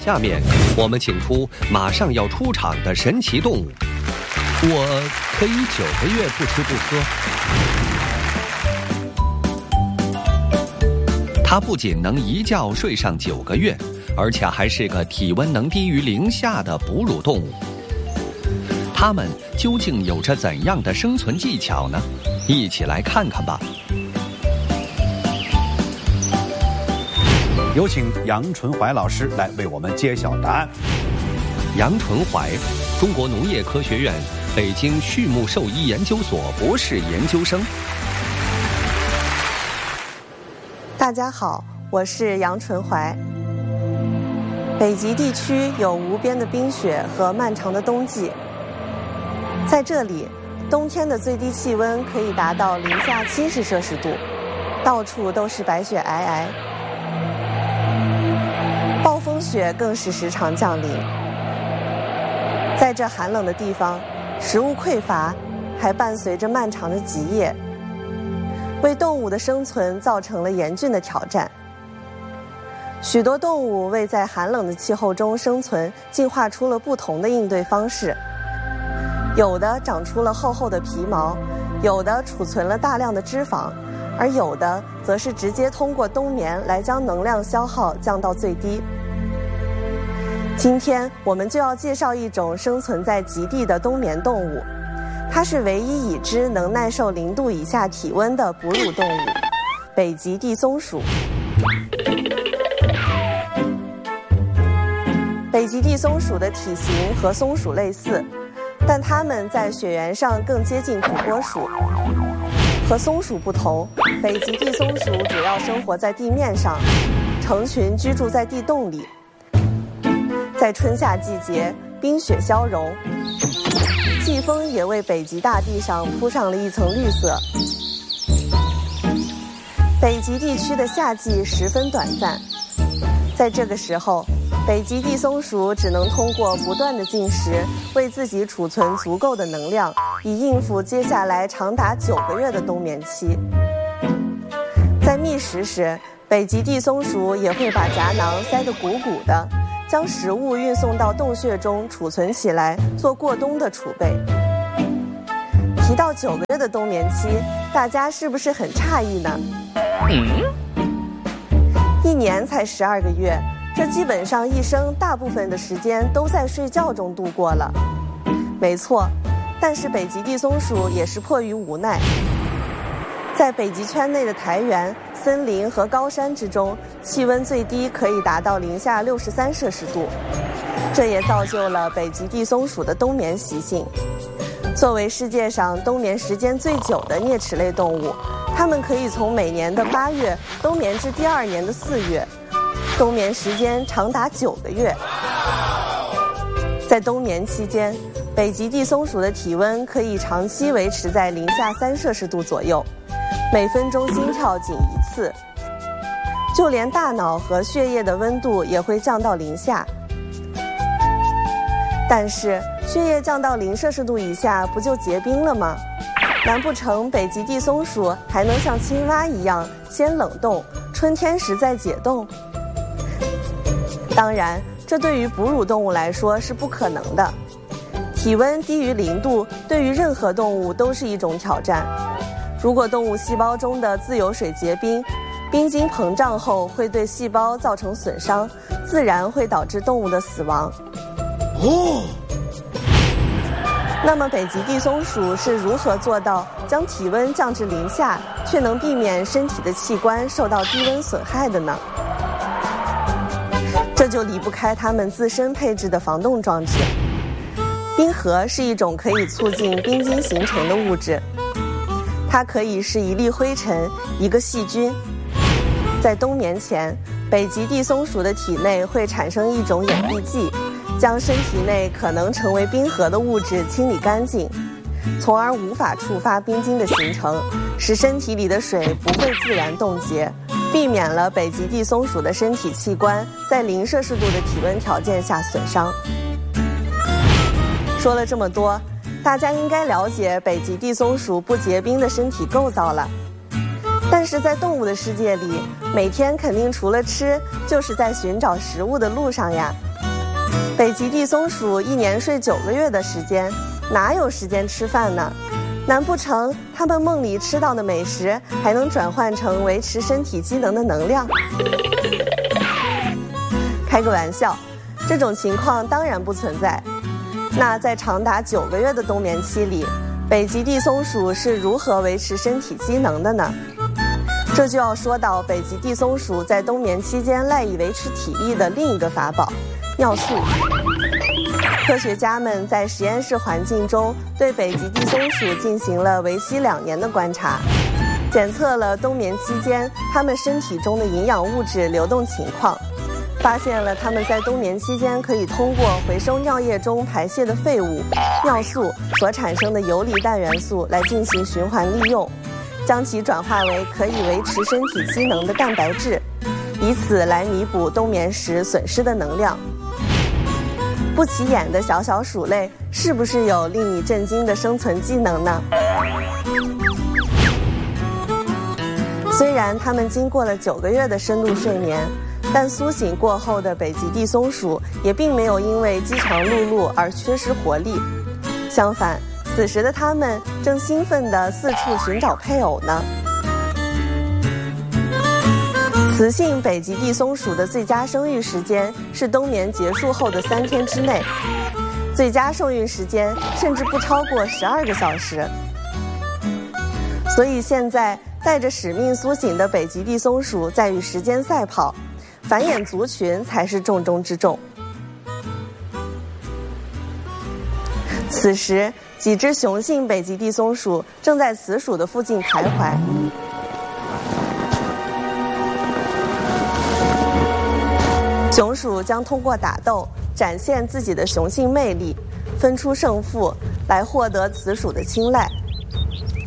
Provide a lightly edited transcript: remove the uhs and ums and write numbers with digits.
下面我们请出马上要出场的神奇动物。我可以9个月不吃不喝。它不仅能一觉睡上9个月，而且还是个体温能低于0下的哺乳动物。它们究竟有着怎样的生存技巧呢？一起来看看吧。 有请杨纯怀老师来为我们揭晓答案。 杨纯怀，中国农业科学院北京畜牧兽医研究所博士研究生。 大家好，我是杨纯怀。北极地区有无边的冰雪和漫长的冬季，在这里，冬天的最低气温可以达到零下70摄氏度，到处都是白雪皑皑。暴风雪更是时常降临。在这寒冷的地方，食物匮乏，还伴随着漫长的极夜，为动物的生存造成了严峻的挑战。许多动物为在寒冷的气候中生存，进化出了不同的应对方式。有的长出了厚厚的皮毛，有的储存了大量的脂肪，而有的则是直接通过冬眠来将能量消耗降到最低。今天我们就要介绍一种生存在极地的冬眠动物，它是唯一已知能耐受0度以下体温的哺乳动物——北极地松鼠。北极地松鼠的体型和松鼠类似，但它们在血缘上更接近土拨鼠。和松鼠不同，北极地松鼠主要生活在地面上，成群居住在地洞里。在春夏季节，冰雪消融，季风也为北极大地上铺上了一层绿色。北极地区的夏季十分短暂，在这个时候，北极地松鼠只能通过不断的进食，为自己储存足够的能量，以应付接下来长达9个月的冬眠期。在觅食时，北极地松鼠也会把夹囊塞得鼓鼓的，将食物运送到洞穴中储存起来，做过冬的储备。提到9个月的冬眠期，大家是不是很诧异呢？1年才12个月，这基本上一生大部分的时间都在睡觉中度过了。没错，但是北极地松鼠也是迫于无奈。在北极圈内的苔原、森林和高山之中，气温最低可以达到零下63摄氏度，这也造就了北极地松鼠的冬眠习性。作为世界上冬眠时间最久的啮齿类动物，它们可以从每年的8月冬眠至第2年的4月，冬眠时间长达9个月。在冬眠期间，北极地松鼠的体温可以长期维持在零下3摄氏度左右，每分钟心跳仅1次，就连大脑和血液的温度也会降到0下。但是血液降到0摄氏度以下，不就结冰了吗？难不成北极地松鼠还能像青蛙一样先冷冻，春天时再解冻？当然，这对于哺乳动物来说是不可能的。体温低于0度，对于任何动物都是一种挑战。如果动物细胞中的自由水结冰，冰晶膨胀后会对细胞造成损伤，自然会导致动物的死亡。那么北极地松鼠是如何做到将体温降至0下，却能避免身体的器官受到低温损害的呢？这就离不开它们自身配置的防冻装置。冰核是一种可以促进冰晶形成的物质，它可以是一粒灰尘、一个细菌。在冬眠前，北极地松鼠的体内会产生一种掩蔽剂，将身体内可能成为冰核的物质清理干净，从而无法触发冰晶的形成，使身体里的水不会自然冻结，避免了北极地松鼠的身体器官在0摄氏度的体温条件下损伤。说了这么多，大家应该了解北极地松鼠不结冰的身体构造了。但是在动物的世界里，每天肯定除了吃，就是在寻找食物的路上呀。 北极地松鼠一年睡9个月的时间，哪有时间吃饭呢？难不成它们梦里吃到的美食还能转换成维持身体机能的能量？开个玩笑，这种情况当然不存在。那在长达9个月的冬眠期里，北极地松鼠是如何维持身体机能的呢？这就要说到北极地松鼠在冬眠期间赖以维持体力的另一个法宝——尿素。科学家们在实验室环境中对北极地松鼠进行了为期2年的观察，检测了冬眠期间它们身体中的营养物质流动情况，发现了它们在冬眠期间可以通过回收尿液中排泄的废物尿素所产生的游离氮元素来进行循环利用，将其转化为可以维持身体机能的蛋白质，以此来弥补冬眠时损失的能量。不起眼的小小鼠类，是不是有令你震惊的生存技能呢？虽然它们经过了9个月的深度睡眠，但苏醒过后的北极地松鼠也并没有因为饥肠辘辘而缺失活力，相反，此时的它们正兴奋地四处寻找配偶呢。雌性北极地松鼠的最佳生育时间是冬眠结束后的3天之内，最佳受孕时间甚至不超过12个小时。所以现在带着使命苏醒的北极地松鼠在与时间赛跑，繁衍族群才是重中之重。此时，几只雄性北极地松鼠正在雌鼠的附近徘徊。雄鼠将通过打斗展现自己的雄性魅力，分出胜负，来获得雌鼠的青睐。